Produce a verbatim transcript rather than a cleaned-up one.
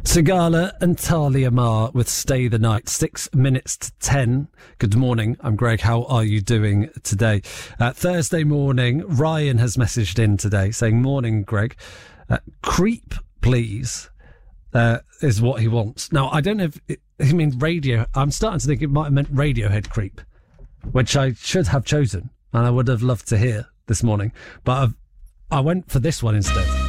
Sigala and Talia Mar with Stay the Night. Six minutes to ten. Good morning. I'm Greg. How are you doing today? Uh, Thursday morning, Ryan has messaged in today saying, morning, Greg. Uh, creep, please, uh, is what he wants. Now, I don't know if it, he means radio. I'm starting to think it might have meant Radiohead Creep, which I should have chosen, and I would have loved to hear this morning. But I've, I went for this one instead.